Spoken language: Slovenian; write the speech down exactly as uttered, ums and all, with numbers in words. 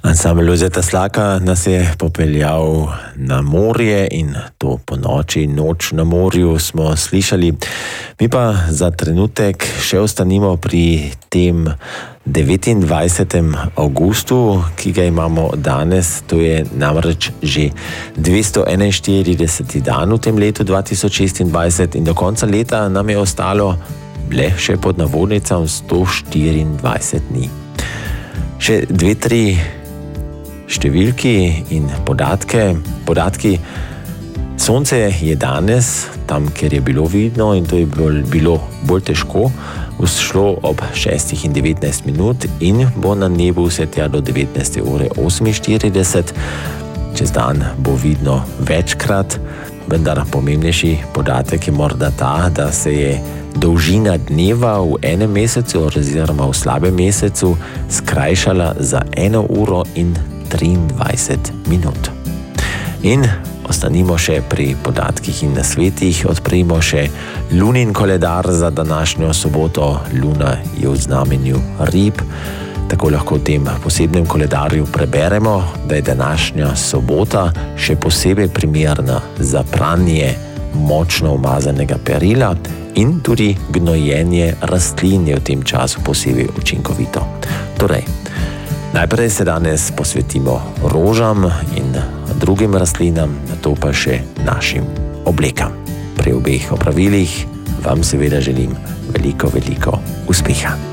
Ansambel Luzeta Slaka nas je popeljal na morje in to po noči, noč na morju smo slišali. Mi pa za trenutek še ostanimo pri tem devetindvajsetem avgustu, ki ga imamo danes. To je namreč že dvesto enainštirideseti dan v tem letu dva tisoč šestindvajset in do konca leta nam je ostalo le še pod navodnicam sto štiriindvajset dni. Še dve, tri številki in podatke. Podatki. Sonce je danes, tam, kjer je bilo vidno, in to je bilo bolj težko, vzšlo ob šestih in devetnajst minut in bo na nebu vse tja do devetnajste ure oseminštirideset. Čez dan bo vidno večkrat, vendar pomembnejši podatek je morda ta, da se je dolžina dneva v enem mesecu oziroma v slabem mesecu skrajšala za eno uro in triindvajset minut. In ostanimo še pri podatkih in nasvetih, odprimo še lunin koledar za današnjo soboto. Luna je v znamenju rib, tako lahko v tem posebnem koledarju preberemo, da je današnja sobota še posebej primerna za pranje močno umazanega perila in tudi gnojenje rastlin je v tem času posebej učinkovito. Torej, najprej se danes posvetimo rožam in drugim rastlinam, nato pa še našim oblekam. Pri obeh opravilih vam seveda želim veliko, veliko uspeha.